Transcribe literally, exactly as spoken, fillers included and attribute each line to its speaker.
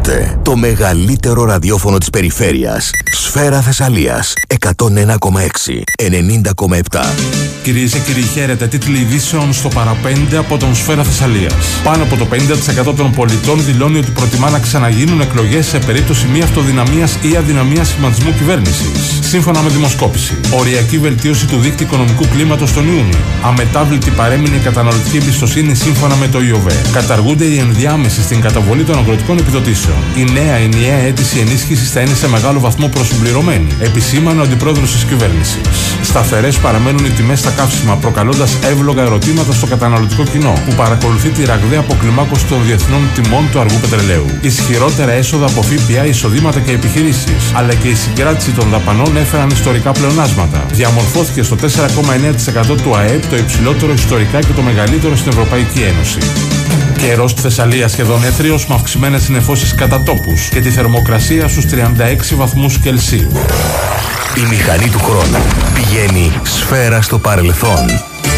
Speaker 1: Ακούτε το μεγαλύτερο ραδιόφωνο της περιφέρειας. Σφαίρα Θεσσαλίας εκατόν ένα κόμμα έξι, ενενήντα κόμμα επτά.
Speaker 2: Κυρίες και κύριοι, χαίρετε. Τίτλοι ειδήσεων στο παραπέντε από τον Σφαίρα Θεσσαλίας. Πάνω από το πενήντα τοις εκατό των πολιτών δηλώνει ότι προτιμά να ξαναγίνουν εκλογές σε περίπτωση μη αυτοδυναμίας ή αδυναμίας σχηματισμού κυβέρνησης. Σύμφωνα με δημοσκόπηση. Οριακή βελτίωση του δείκτη οικονομικού κλίματος τον Ιούνιο. Αμετάβλητη παρέμεινε η καταναλωτική εμπιστοσύνη σύμφωνα με το ΙΟΒΕ. Καταργούνται οι ενδιάμεσοι στην καταβολή των αγροτικών επιδοτήσεων. Η νέα ενιαία αίτηση ενίσχυσης θα είναι σε μεγάλο βαθμό προσυμπληρωμένη, επισήμανε ο αντιπρόεδρος της κυβέρνησης. Σταθερές παραμένουν οι τιμές στα καύσιμα, προκαλώντας εύλογα ερωτήματα στο καταναλωτικό κοινό, που παρακολουθεί τη ραγδαία αποκλιμάκωση των διεθνών τιμών του αργού πετρελαίου. Ισχυρότερα έσοδα από ΦΠΑ, εισοδήματα και επιχειρήσεις, αλλά και η συγκράτηση των δαπανών έφεραν ιστορικά πλεονάσματα. Διαμορφώθηκε στο τέσσερα κόμμα εννέα τοις εκατό του ΑΕΠ, το υψηλότερο ιστορικά και το μεγαλύτερο στην Ευρωπαϊκή Ένωση. Καιρός στη Θεσσαλία σχεδόν έθριος, με αυξημένες συννεφώσεις κατά τόπους και τη θερμοκρασία στους τριάντα έξι βαθμούς Κελσίου.
Speaker 1: Η μηχανή του χρόνου πηγαίνει σφαίρα στο παρελθόν.